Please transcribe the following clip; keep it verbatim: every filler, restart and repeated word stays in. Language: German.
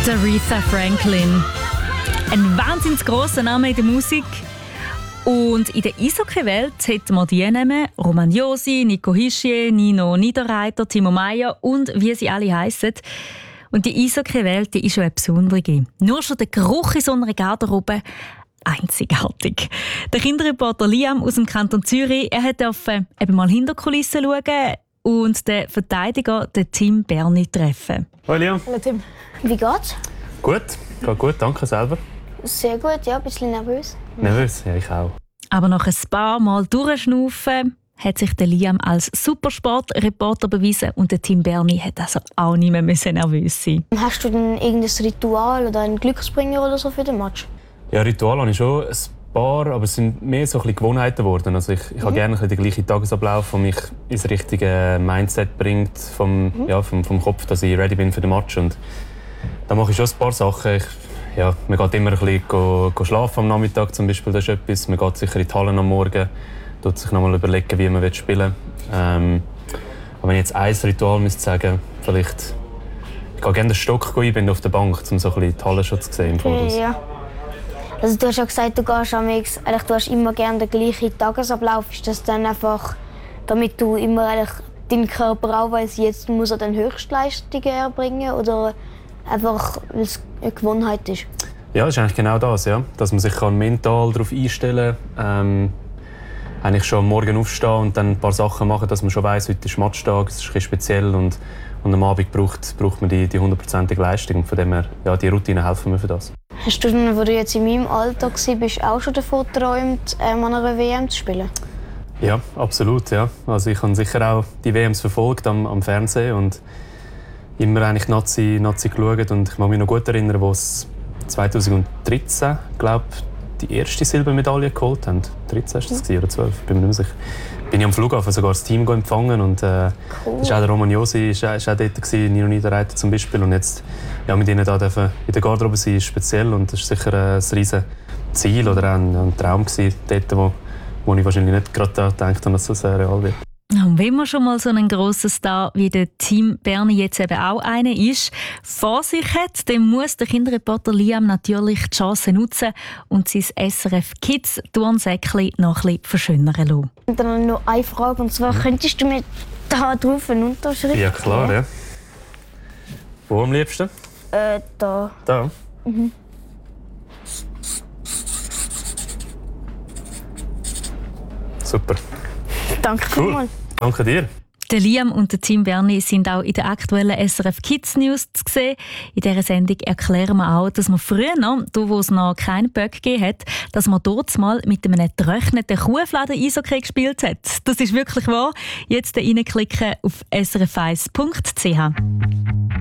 Aretha Franklin. Ein wahnsinnig grosser Name in der Musik. Und in der Eishockey-Welt hätten wir die Namen Roman Josi, Nico Hischier, Nino Niederreiter, Timo Meier und wie sie alle heissen. Und die Eishockey-Welt die ist schon eine besondere. Nur schon der Geruch in so einer Garderobe einzigartig. Der Kinderreporter Liam aus dem Kanton Zürich, er durfte eben mal hinter die Kulissen schauen und den Verteidiger, den Tim Berni, treffen. Hallo Liam. Hallo Tim. Wie geht's? Gut, geht gut, danke selber. Sehr gut, ja, ein bisschen nervös. Nervös? Ja, ich auch. Aber nach ein paar Mal durchschnaufen hat sich der Liam als Supersport-Reporter bewiesen und der Tim Berni hat also auch nicht mehr nervös sein. Hast du denn irgendein Ritual oder einen Glücksbringer oder so für den Match? Ja, Ritual habe ich schon ein paar, aber es sind mehr so ein bisschen Gewohnheiten geworden. Also ich, ich mhm. habe gerne ein bisschen den gleichen Tagesablauf, der mich ins richtige Mindset bringt, vom, mhm. ja, vom, vom Kopf, dass ich ready bin für den Match. Und da mache ich schon ein paar Sachen. Ich, ja, man geht immer ein bisschen go, go schlafen am Nachmittag zum Beispiel, das ist etwas. Man geht sicher in die Hallen am Morgen, tut sich noch mal überlegen, wie man spielen will. Ähm, aber wenn ich jetzt ein Ritual müsste sagen, vielleicht ich gehe gerne den Stock einbinden auf der Bank, um so ein bisschen die Halle schon zu sehen. Okay, ja. Also du hast ja gesagt, du gehst am X, eigentlich, du hast immer gerne den gleichen Tagesablauf. Ist das dann einfach, damit du immer eigentlich deinen Körper auch weiss, jetzt muss er dann Höchstleistungen erbringen oder einfach, weil es eine Gewohnheit ist? Ja, das ist eigentlich genau das, ja. Dass man sich kann mental darauf einstellen kann. Ähm, eigentlich schon am Morgen aufstehen und dann ein paar Sachen machen, dass man schon weiss, heute ist Matchtag, es ist ein bisschen speziell und, und am Abend braucht, braucht man die, die hundertprozentige Leistung. Von dem her, ja, die Routinen helfen mir für das. Hast du denn, wo du jetzt in meinem Alter warst, auch schon davon geträumt, ähm, an einer W M zu spielen? Ja, absolut, ja. Also ich habe sicher auch die W Ms verfolgt am, am Fernsehen und immer eigentlich Nazi, Nazi geschaut und ich kann mich noch gut erinnern, wo es zweitausenddreizehn, glaube die erste Silbermedaille geholt haben. dreizehn war das oder zwölf, bin mir nicht mehr sicher. Bin ich am Flughafen sogar das Team empfangen und äh, cool. Das war auch der Roman Josi, ist auch, ist auch dort gewesen, Nino Niederreiter zum Beispiel und jetzt ja, mit ihnen da in der Garderobe sein ist speziell und das ist sicher ein riesen Ziel oder ein, ein Traum gewesen, dort, wo, wo ich wahrscheinlich nicht gerade daran gedacht habe, dass das real wird. Und wenn man schon mal so einen grossen Star wie der Tim Berni jetzt eben auch einer ist, vor sich hat, dann muss der Kinderreporter Liam natürlich die Chance nutzen und sein S R F Kids Turnsäckchen noch ein bisschen verschönern lassen. Und dann noch eine Frage, und zwar könntest du mir da drauf eine Unterschrift Ja klar, ja. Wo am liebsten? Äh, da. Da? Mhm. Super. Danke Cool. vielmals. Danke dir. Der Liam und der Tim Berni sind auch in der aktuellen S R F Kids News zu sehen. In dieser Sendung erklären wir auch, dass man früher, da wo es noch keinen Böck gegeben hat, dass man dort mal mit einem getrockneten Kuhfladen Eishockey gespielt hat. Das ist wirklich wahr. Jetzt reinklicken auf s r f eins punkt c h.